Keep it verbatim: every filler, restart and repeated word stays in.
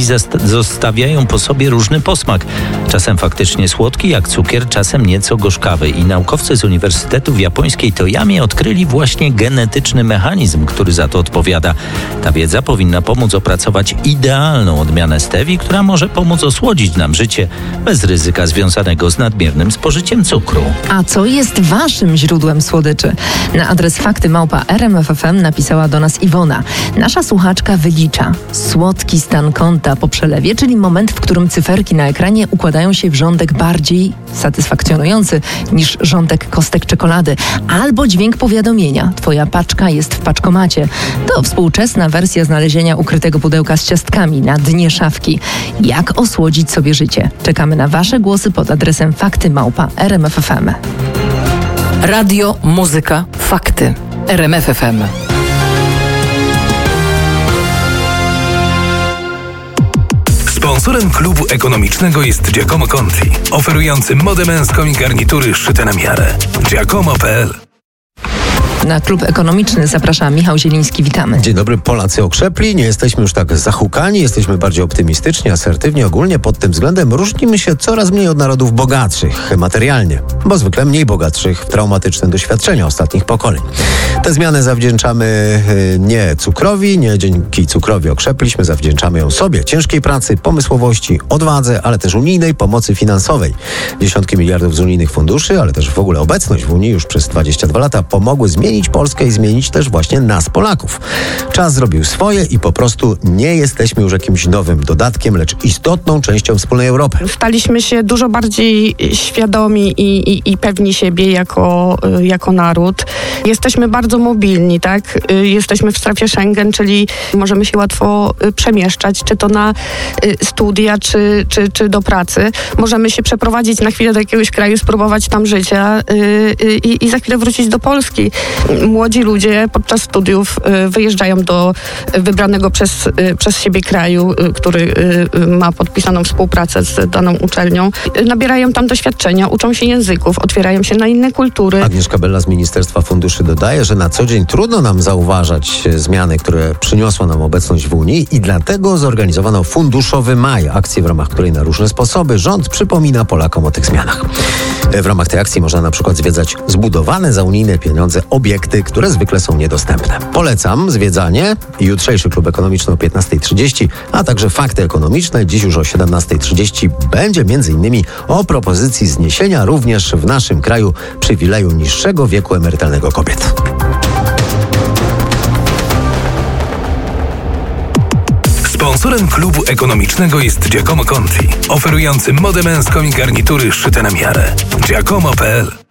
zast- zostawiają po sobie różny posmak. Czasem faktycznie słodki jak cukier, czasem nieco gorzkawy. I naukowcy z Uniwersytetu w japońskiej Toyamie odkryli właśnie genetyczny mechanizm, który za to odpowiada. Ta wiedza powinna pomóc opracować idealną odmianę stevii, która może pomóc osłodzić nam życie bez ryzyka związanego z nadmiernym spożyciem cukru. A co jest waszym źródłem słodyczy? Na adres fakty małpa r m f f m napisała do nas Iwona. Nasza słuchaczka wylicza słodki stan konta po przelewie, czyli moment, w którym cyferki na ekranie układają się w rządek bardziej satysfakcjonujący niż rządek kostek czekolady. Albo dźwięk powiadomienia. Twoja paczka jest w paczkomacie. To współczesna wersja znalezienia ukrytego pudełka z ciastkami na dnie szafki. Jak osłodzić sobie życie? Czekamy na wasze głosy pod adresem fakty małpa r m f f m. Radio, muzyka, fakty. R M F F M. Sponsorem klubu ekonomicznego jest Giacomo Conti, oferujący modę męską i garnitury szyte na miarę. giacomo kropka p l. Na klub ekonomiczny zaprasza Michał Zieliński. Witamy. Dzień dobry. Polacy okrzepli, nie jesteśmy już tak zahukani, jesteśmy bardziej optymistyczni, asertywni. Ogólnie pod tym względem różnimy się coraz mniej od narodów bogatszych materialnie, bo zwykle mniej bogatszych w traumatyczne doświadczenia ostatnich pokoleń. Te zmiany zawdzięczamy nie cukrowi, nie dzięki cukrowi okrzepliśmy, zawdzięczamy ją sobie, ciężkiej pracy, pomysłowości, odwadze, ale też unijnej pomocy finansowej. Dziesiątki miliardów z unijnych funduszy, ale też w ogóle obecność w Unii już przez dwadzieścia dwa lata pomogły zmienić Polskę i zmienić też właśnie nas, Polaków. Czas zrobił swoje i po prostu nie jesteśmy już jakimś nowym dodatkiem, lecz istotną częścią wspólnej Europy. Staliśmy się dużo bardziej świadomi i, i, i pewni siebie jako, jako naród. Jesteśmy bardzo mobilni, tak? Jesteśmy w strefie Schengen, czyli możemy się łatwo przemieszczać, czy to na studia, czy, czy, czy do pracy. Możemy się przeprowadzić na chwilę do jakiegoś kraju, spróbować tam życia i, i za chwilę wrócić do Polski. Młodzi ludzie podczas studiów wyjeżdżają do wybranego przez, przez siebie kraju, który ma podpisaną współpracę z daną uczelnią. Nabierają tam doświadczenia, uczą się języków, otwierają się na inne kultury. Agnieszka Bella z Ministerstwa Funduszy dodaje, że na co dzień trudno nam zauważać zmiany, które przyniosła nam obecność w Unii i dlatego zorganizowano Funduszowy Maj, akcję, w ramach której na różne sposoby rząd przypomina Polakom o tych zmianach. W ramach tej akcji można na przykład zwiedzać zbudowane za unijne pieniądze obiekty, które zwykle są niedostępne. Polecam zwiedzanie. Jutrzejszy klub ekonomiczny o piętnasta trzydzieści, a także fakty ekonomiczne. Dziś już o siedemnasta trzydzieści będzie m.in. o propozycji zniesienia również w naszym kraju przywileju niższego wieku emerytalnego kobiet. Sponsorem klubu ekonomicznego jest Giacomo Conti, oferujący modę męską i garnitury szyte na miarę. giacomo kropka p l.